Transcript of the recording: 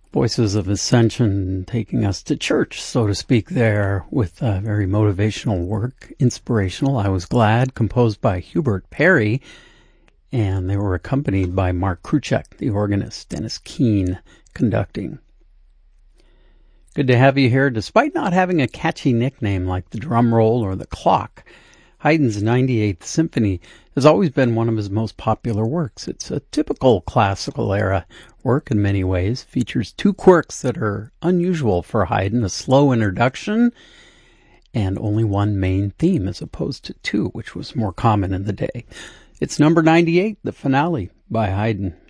Voices of Ascension taking us to church, so to speak, there with very motivational work, inspirational. I Was Glad, composed by Hubert Perry, and they were accompanied by Mark Kruchek, the organist, Dennis Keene conducting. Good to have you here, despite not having a catchy nickname like the drum roll or the clock. Haydn's 98th Symphony has always been one of his most popular works. It's a typical classical era work in many ways, features two quirks that are unusual for Haydn, a slow introduction and only one main theme as opposed to two, which was more common in the day. It's number 98, the finale by Haydn.